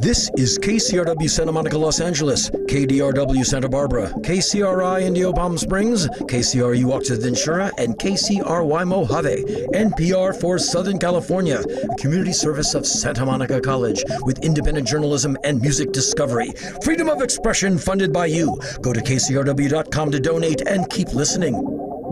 This is KCRW Santa Monica, Los Angeles, KDRW Santa Barbara, KCRI Indio Palm Springs, KCRU Occidentura, and KCRY Mojave, NPR for Southern California, a community service of Santa Monica College with independent journalism and music discovery. Freedom of expression funded by you. Go to kcrw.com to donate and keep listening.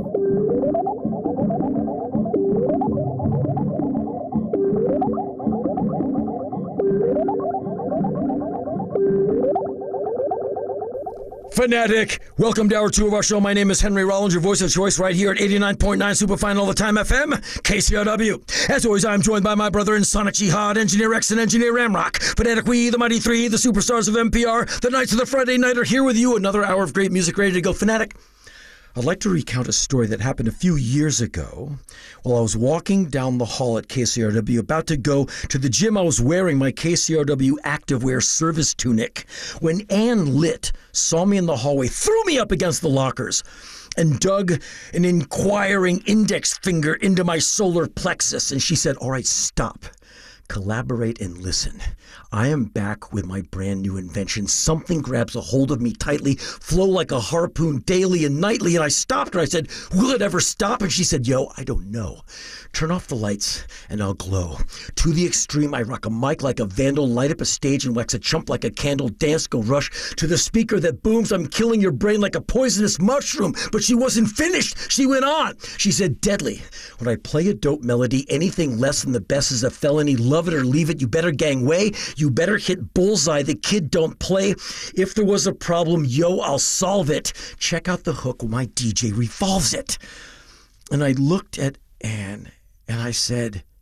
Fanatic! Welcome to hour 2 of our show. My name is Henry Rollins, your voice of choice right here at 89.9 Superfine All the Time FM, KCRW. As always, I'm joined by my brother in Sonic Jihad, Engineer X and Engineer Ramrock. Fanatic, we, the Mighty Three, the superstars of NPR, the Knights of the Friday Night are here with you. Another hour of great music ready to go. Fanatic, I'd like to recount a story that happened a few years ago while I was walking down the hall at KCRW, about to go to the gym. I was wearing my KCRW activewear service tunic when Ann Litt saw me in the hallway, threw me up against the lockers, and dug an inquiring index finger into my solar plexus. And she said, "All right, stop. Collaborate and listen. I am back with my brand new invention. Something grabs a hold of me tightly, flow like a harpoon daily and nightly." And I stopped her. I said, "Will it ever stop?" And she said, "Yo, I don't know. Turn off the lights and I'll glow. To the extreme, I rock a mic like a vandal, light up a stage and wax a chump like a candle, dance, go rush. To the speaker that booms, I'm killing your brain like a poisonous mushroom." But she wasn't finished. She went on. She said, "Deadly. When I play a dope melody, anything less than the best is a felony. Love it or leave it. You better gang way. You better hit bullseye. The kid don't play. If there was a problem, yo, I'll solve it. Check out the hook when my DJ revolves it." And I looked at Ann and I said,